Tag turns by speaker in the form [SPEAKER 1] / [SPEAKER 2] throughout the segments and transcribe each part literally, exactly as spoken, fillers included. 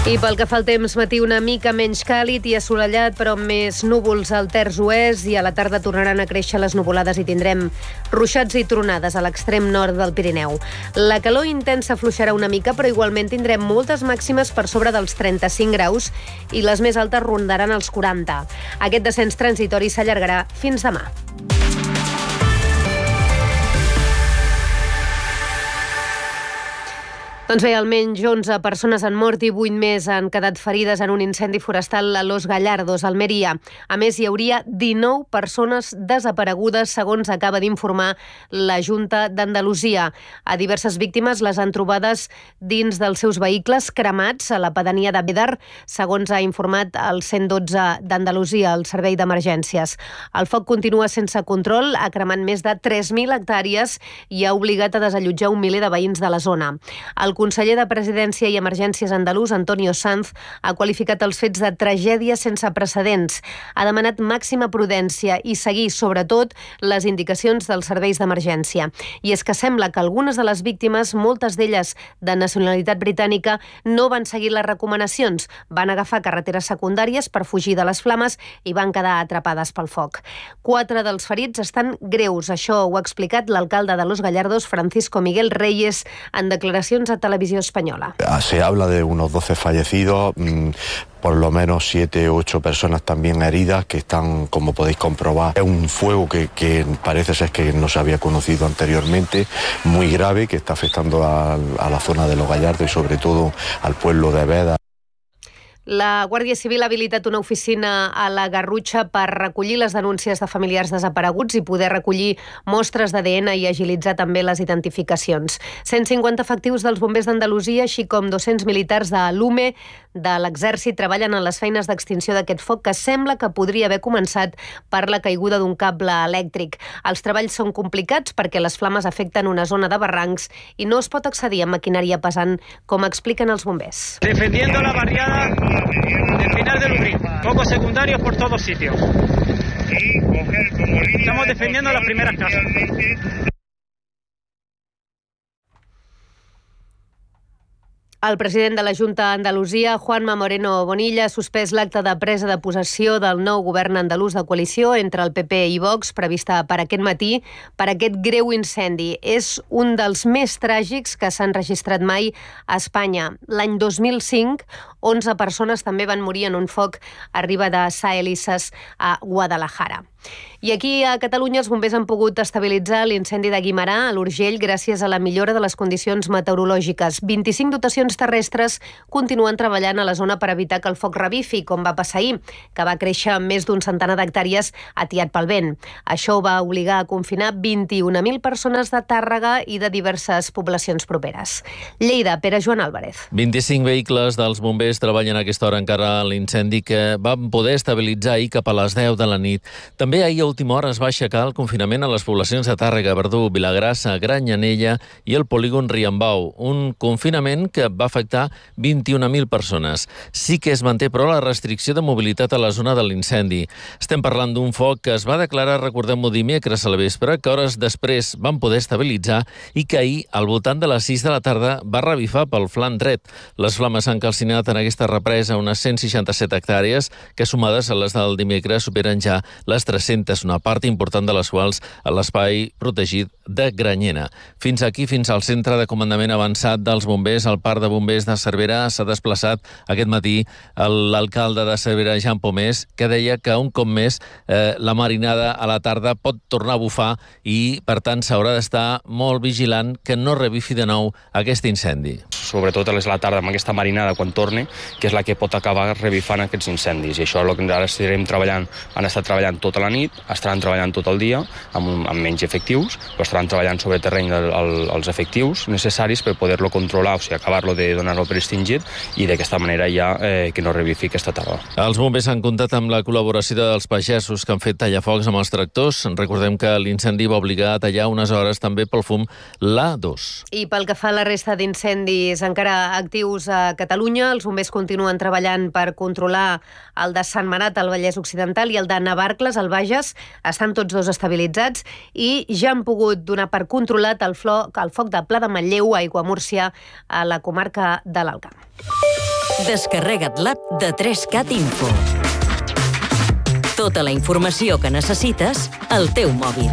[SPEAKER 1] I pel que fa al temps, matí una mica menys càlid i assolellat, però amb més núvols al terç oest, i a la tarda tornaran a créixer les nuvolades i tindrem ruixats i tronades a l'extrem nord del Pirineu. La calor intensa afluixarà una mica, però igualment tindrem moltes màximes per sobre dels trenta-cinc graus i les més altes rondaran els quaranta. Aquest descens transitori s'allargarà fins demà. Doncs bé, almenys onze persones han mort i vuit més han quedat ferides en un incendi forestal a Los Gallardos, a Almeria. A més, hi hauria dinou persones desaparegudes, segons acaba d'informar la Junta d'Andalusia. A diverses víctimes les han trobades dins dels seus vehicles cremats a la pedania de Bédar, segons ha informat el cent dotze d'Andalusia, el servei d'emergències. El foc continua sense control, ha cremat més de tres mil hectàrees i ha obligat a desallotjar un miler de veïns de la zona. El conseller de Presidència i Emergències andalús, Antonio Sanz, ha qualificat els fets de tragèdia sense precedents. Ha demanat màxima prudència i seguir, sobretot, les indicacions dels serveis d'emergència. I és que sembla que algunes de les víctimes, moltes d'elles de nacionalitat britànica, no van seguir les recomanacions. Van agafar carreteres secundàries per fugir de les flames i van quedar atrapades pel foc. Quatre dels ferits estan greus. Això ho ha explicat l'alcalde de Los Gallardos, Francisco Miguel Reyes, en declaracions a Televisión Española.
[SPEAKER 2] Se habla de unos doce fallecidos, por lo menos siete u ocho personas también heridas que están, como podéis comprobar, es un fuego que, que parece ser que no se había conocido anteriormente, muy grave, que está afectando a, a la zona de Los Gallardos y sobre todo al pueblo de Bédar.
[SPEAKER 1] La Guàrdia Civil ha habilitat una oficina a la Garrotxa per recollir les denúncies de familiars desapareguts i poder recollir mostres d'A D N i agilitzar també les identificacions. cent cinquanta efectius dels bombers d'Andalusia, així com dos-cents militars de l'U M E, de l'Exèrcit, treballen en les feines d'extinció d'aquest foc que sembla que podria haver començat per la caiguda d'un cable elèctric. Els treballs són complicats perquè les flames afecten una zona de barrancs i no es pot accedir amb maquinària pesant, com expliquen els bombers.
[SPEAKER 3] Defendiendo la barriada del final del Ubrín, focos secundarios por todos sitios. Estamos defendiendo las primeras casas.
[SPEAKER 1] El president de la Junta d'Andalusia, Juanma Moreno Bonilla, ha suspès l'acte de presa de possessió del nou govern andalús de coalició entre el P P i Vox, prevista per aquest matí, per aquest greu incendi. És un dels més tràgics que s'han registrat mai a Espanya. L'any dos mil cinc, onze persones també van morir en un foc a Riba de Sa Elises, a Guadalajara. I aquí a Catalunya els bombers han pogut estabilitzar l'incendi de Guimerà, a l'Urgell, gràcies a la millora de les condicions meteorològiques. vint-i-cinc dotacions terrestres continuen treballant a la zona per evitar que el foc revifi, com va passar ahir, que va créixer amb més d'un centenar d'hectàrees atiat pel vent. Això va obligar a confinar vint-i-una mil persones de Tàrrega i de diverses poblacions properes. Lleida, Pere Joan Álvarez.
[SPEAKER 4] vint-i-cinc vehicles dels bombers treballen a aquesta hora encara en l'incendi que van poder estabilitzar ahir cap a les deu de la nit. També ahir a última hora es va aixecar el confinament a les poblacions de Tàrrega, Verdú, Vilagrassa, Granyanella i el polígon Riambau. Un confinament que va afectar vint-i-una mil persones. Sí que es manté, però, la restricció de mobilitat a la zona de l'incendi. Estem parlant d'un foc que es va declarar, recordem-ho, dimecres a la vespre, que hores després van poder estabilitzar i que ahir, al voltant de les sis de la tarda, va revifar pel flanc dret. Les flames han calcinat en aquesta represa unes cent seixanta-set hectàrees, que sumades a les del dimecres superen ja les tres-centes, una part important de les quals a l'espai protegit de Granyena. Fins aquí, fins al centre de comandament avançat dels bombers, al parc de bombers de Cervera, s'ha desplaçat aquest matí l'alcalde de Cervera, Jean Pomés, que deia que un cop més eh, la marinada a la tarda pot tornar a bufar i, per tant, s'haurà d'estar molt vigilant que no revifi de nou aquest incendi.
[SPEAKER 5] Sobretot a la tarda, amb aquesta marinada, quan torni, que és la que pot acabar revifant aquests incendis. I això és el que ara estarem treballant. Han estat treballant tota la nit, estaran treballant tot el dia, amb, un, amb menys efectius, però estaran treballant sobre terreny el, el, els efectius necessaris per poder-lo controlar, o sigui, acabar-lo de donar-lo per extingit i d'aquesta manera ja eh, que no revifi aquesta tarda.
[SPEAKER 4] Els bombers han comptat amb la col·laboració dels pagesos que han fet tallafocs amb els tractors. Recordem que l'incendi va obligar a tallar unes hores també pel fum l'A dos.
[SPEAKER 1] I pel que fa a la resta d'incendis encara actius a Catalunya, els bombers continuen treballant per controlar el de Sant Manat, al Vallès Occidental, i el de Navarcles, al Bages. Estan tots dos estabilitzats i ja han pogut donar per controlat el, flor, el foc de Pla de Manlleu a Aiguamúrcia, a la comarca de l'Alt Camp.
[SPEAKER 6] Descarrega't l'app de tres cat Info. Tota la informació que necessites al teu mòbil.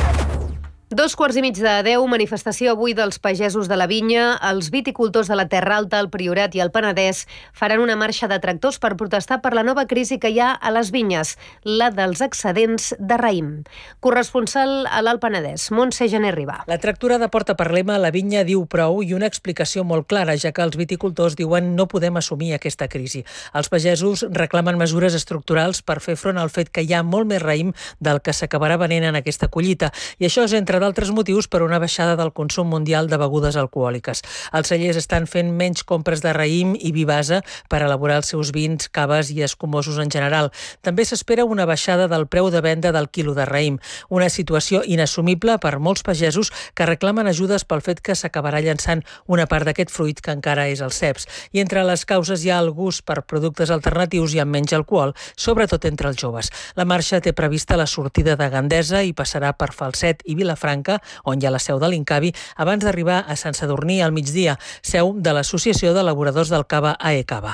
[SPEAKER 1] Dos quarts i mig de deu, manifestació avui dels pagesos de la vinya. Els viticultors de la Terra Alta, el Priorat i el Penedès faran una marxa de tractors per protestar per la nova crisi que hi ha a les vinyes, la dels excedents de raïm. Corresponsal a l'Alt Penedès, Montse Gené Ribà.
[SPEAKER 7] La tractorada porta per lema La vinya diu prou i una explicació molt clara, ja que els viticultors diuen no podem assumir aquesta crisi. Els pagesos reclamen mesures estructurals per fer front al fet que hi ha molt més raïm del que s'acabarà venent en aquesta collita, i això és entre d'altres motius per una baixada del consum mundial de begudes alcohòliques. Els cellers estan fent menys compres de raïm i vi base per elaborar els seus vins, caves i escumosos en general. També s'espera una baixada del preu de venda del quilo de raïm, una situació inassumible per molts pagesos que reclamen ajudes pel fet que s'acabarà llançant una part d'aquest fruit que encara és el ceps. I entre les causes hi ha el gust per productes alternatius i amb menys alcohol, sobretot entre els joves. La marxa té prevista la sortida de Gandesa i passarà per Falset i Vilafranca, on hi ha la seu de l'Incavi, abans d'arribar a Sant Sadurní al migdia, seu de l'Associació d'Elaboradors del Cava A E Cava.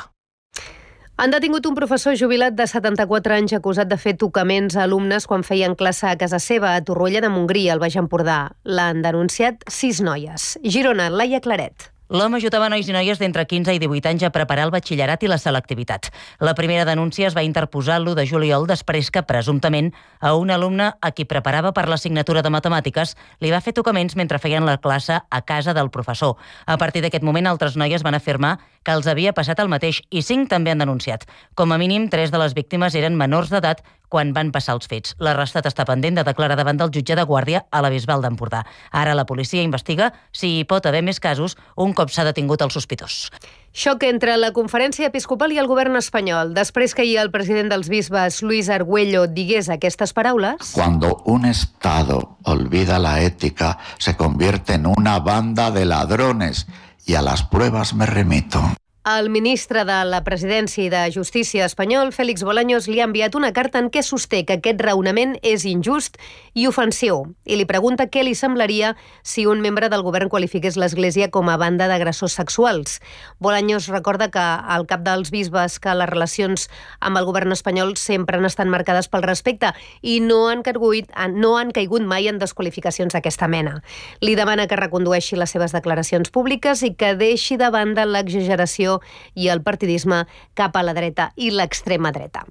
[SPEAKER 1] Han detingut un professor jubilat de setanta-quatre anys acusat de fer tocaments a alumnes quan feien classe a casa seva, a Torroella de Montgrí, al Baix Empordà. L'han denunciat sis noies. Girona, Laia Claret.
[SPEAKER 8] L'home ajudava nois i noies d'entre quinze i divuit anys a preparar el batxillerat i la selectivitat. La primera denúncia es va interposar l'u de juliol després que, presumptament, a un alumne a qui preparava per l'assignatura de matemàtiques li va fer tocaments mentre feien la classe a casa del professor. A partir d'aquest moment, altres noies van afirmar que els havia passat el mateix i cinc també han denunciat. Com a mínim, tres de les víctimes eren menors d'edat quan van passar els fets. L'arrestat està pendent de declarar davant del jutge de guàrdia a la Bisbal d'Empordà. Ara la policia investiga si hi pot haver més casos un cop s'ha detingut el sospitós.
[SPEAKER 1] Xoc entre la Conferència Episcopal i el govern espanyol. Després que ahir el president dels bisbes, Luis Argüello, digués aquestes paraules...
[SPEAKER 9] Cuando un Estado olvida la ética, se convierte en una banda de ladrones y a las pruebas me remito.
[SPEAKER 1] El ministre de la Presidència i de Justícia espanyol, Félix Bolaños, li ha enviat una carta en què sosté que aquest raonament és injust i ofensiu i li pregunta què li semblaria si un membre del govern qualifiqués l'Església com a banda d'agressors sexuals. Bolaños recorda que al cap dels bisbes que les relacions amb el govern espanyol sempre han estat marcades pel respecte i no han caigut, no han caigut mai en desqualificacions d'aquesta mena. Li demana que recondueixi les seves declaracions públiques i que deixi de banda l'exageració i el partidisme cap a la dreta i l'extrema dreta.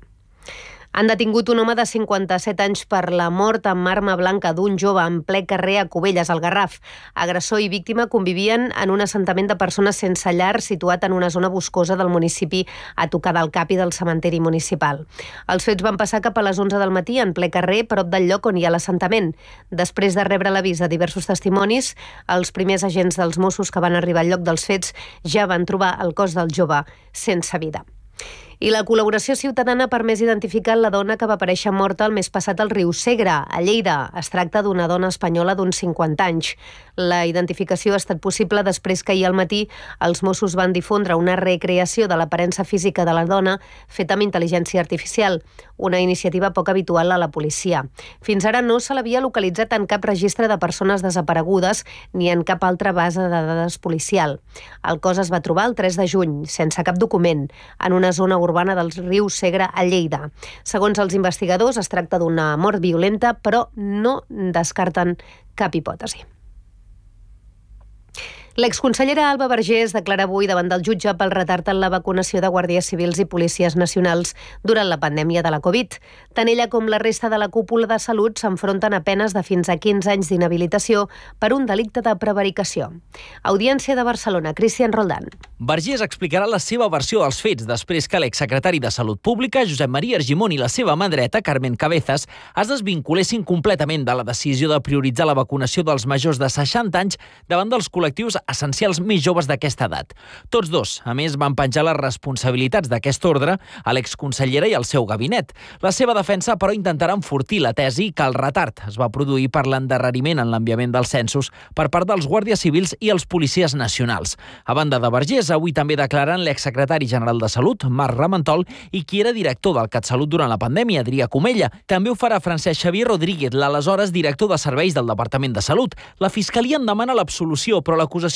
[SPEAKER 1] Han detingut un home de cinquanta-set anys per la mort amb arma blanca d'un jove en ple carrer a Cubelles, al Garraf. Agressor i víctima convivien en un assentament de persones sense llar situat en una zona boscosa del municipi a tocar del cap i del cementeri municipal. Els fets van passar cap a les onze del matí en ple carrer, prop del lloc on hi ha l'assentament. Després de rebre l'avís de diversos testimonis, els primers agents dels Mossos que van arribar al lloc dels fets ja van trobar el cos del jove sense vida. I la col·laboració ciutadana ha permès identificar la dona que va aparèixer morta el mes passat al riu Segre, a Lleida. Es tracta d'una dona espanyola d'uns cinquanta anys. La identificació ha estat possible després que ahir al matí els Mossos van difondre una recreació de l'aparença física de la dona feta amb intel·ligència artificial, una iniciativa poc habitual a la policia. Fins ara no se l'havia localitzat en cap registre de persones desaparegudes ni en cap altra base de dades policial. El cos es va trobar el tres de juny, sense cap document, en una zona urbana del riu Segre a Lleida. Segons els investigadors, es tracta d'una mort violenta, però no descarten cap hipòtesi. L'exconsellera Alba Vergés declara avui davant del jutge pel retard en la vacunació de guàrdies civils i policies nacionals durant la pandèmia de la Covid. Tant ella com la resta de la cúpula de salut s'enfronten a penes de fins a quinze anys d'inhabilitació per un delicte de prevaricació. Audiència de Barcelona, Cristian Roldán.
[SPEAKER 10] Vergés explicarà la seva versió dels fets després que l'exsecretari de Salut Pública, Josep Maria Argimon, i la seva mà dreta, Carmen Cabezas, es desvinculessin completament de la decisió de prioritzar la vacunació dels majors de seixanta anys davant dels col·lectius essencials més joves d'aquesta edat. Tots dos, a més, van penjar les responsabilitats d'aquest ordre a l'exconsellera i al seu gabinet. La seva defensa, però, intentarà enfortir la tesi que el retard es va produir per l'endarreriment en l'enviament dels censos per part dels guàrdies civils i els policies nacionals. A banda de Vergés, avui també declaren l'exsecretari general de Salut, Marc Ramentol, i qui era director del CatSalut durant la pandèmia, Adrià Comella. També ho farà Francesc Xavier Rodríguez, l'aleshores director de serveis del Departament de Salut. La Fiscalia en demana l'absolució, però l'acusació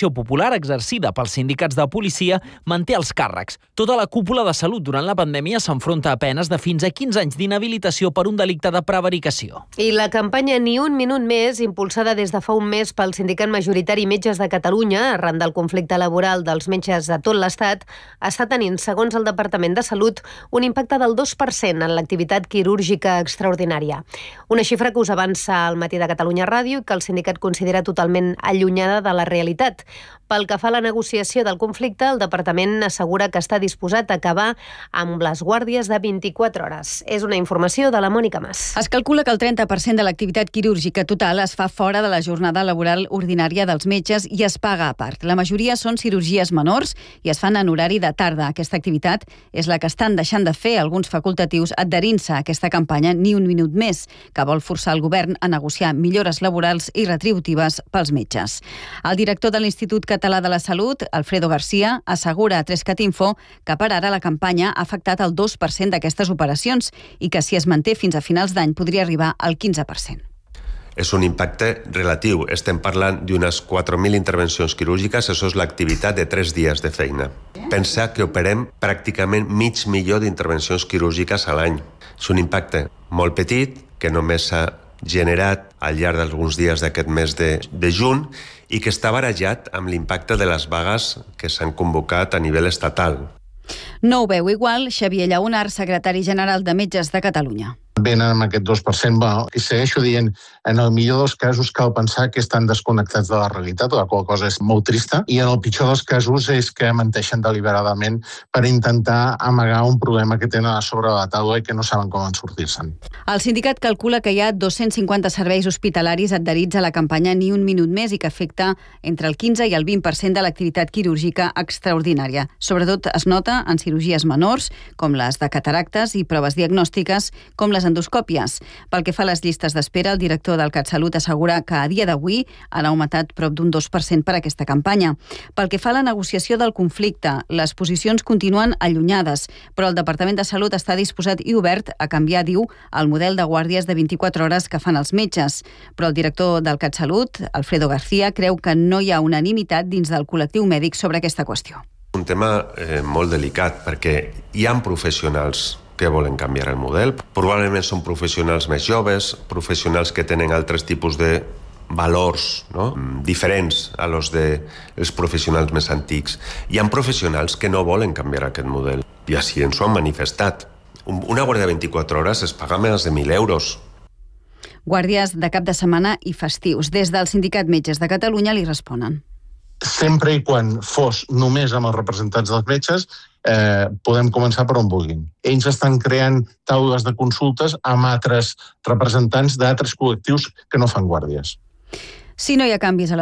[SPEAKER 10] pressió popular exercida pels sindicats de policia manté els càrrecs. Tota la cúpula de salut durant la pandèmia s'enfronta a penes de fins a quinze anys d'inhabilitació per un delicte de prevaricació.
[SPEAKER 1] I la campanya Ni un minut més, impulsada des de fa un mes pel sindicat majoritari Metges de Catalunya, arran del conflicte laboral dels metges a tot l'Estat, està tenint, segons el Departament de Salut, un impacte del dos per cent en l'activitat quirúrgica extraordinària. Una xifra que us avança al Matí de Catalunya Ràdio i que el sindicat considera totalment allunyada de la realitat. Pel que fa a la negociació del conflicte, el departament assegura que està disposat a acabar amb les guàrdies de vint-i-quatre hores. És una informació de la Mònica Mas.
[SPEAKER 11] Es calcula que el trenta per cent de l'activitat quirúrgica total es fa fora de la jornada laboral ordinària dels metges i es paga a part. La majoria són cirurgies menors i es fan en horari de tarda. Aquesta activitat és la que estan deixant de fer alguns facultatius adherint-se a aquesta campanya Ni un minut més, que vol forçar el govern a negociar millores laborals i retributives pels metges. El director de l'Institut Català de la Salut, Alfredo García, assegura a tres cat info que per ara la campanya ha afectat el dos per cent d'aquestes operacions i que si es manté fins a finals d'any podria arribar al quinze per cent.
[SPEAKER 12] És un impacte relatiu. Estem parlant d'unes quatre mil intervencions quirúrgiques, això és l'activitat de tres dies de feina. Pensa que operem pràcticament mig milió d'intervencions quirúrgiques a l'any. És un impacte molt petit que només s'ha generat al llarg d'alguns dies d'aquest mes de, de juny i que està barajat amb l'impacte de les vagues que s'han convocat a nivell estatal.
[SPEAKER 11] No ho veu igual Xavier Llaunar, secretari general de Metges de Catalunya.
[SPEAKER 13] Venen amb aquest dos per cent, bueno, i segueixo dient, en el millor dels casos cal pensar que estan desconnectats de la realitat, la qual cosa és molt trista, i en el pitjor dels casos és que menteixen deliberadament per intentar amagar un problema que tenen a sobre la taula i que no saben com en sortir-se'n.
[SPEAKER 11] El sindicat calcula que hi ha dos-cents cinquanta serveis hospitalaris adherits a la campanya Ni un minut més i que afecta entre el quinze i el vint per cent de l'activitat quirúrgica extraordinària. Sobretot es nota en cirurgies menors, com les de cataractes i proves diagnòstiques, com les endoscòpies. Pel que fa a les llistes d'espera, el director del CatSalut assegura que a dia d'avui han augmentat prop d'un dos per cent per aquesta campanya. Pel que fa a la negociació del conflicte, les posicions continuen allunyades, però el Departament de Salut està disposat i obert a canviar, diu, el model de guàrdies de vint-i-quatre hores que fan els metges. Però el director del CatSalut, Alfredo García, creu que no hi ha unanimitat dins del col·lectiu mèdic sobre aquesta qüestió.
[SPEAKER 12] Un tema eh, molt delicat, perquè hi ha professionals que volen canviar el model. Probablement són professionals més joves, professionals que tenen altres tipus de valors, no? diferents a los de els professionals més antics. Hi ha professionals que no volen canviar aquest model i així ens ho han manifestat. Una guàrdia de vint-i-quatre hores es paga més de mil euros.
[SPEAKER 11] Guàrdies de cap de setmana i festius. Des del Sindicat Metges de Catalunya li responen.
[SPEAKER 13] Sempre i quan fos només amb els representants dels metges, eh, podem començar per on vulguin. Ells estan creant taules de consultes amb altres representants d'altres col·lectius que no fan guàrdies.
[SPEAKER 11] Si no hi ha canvis a la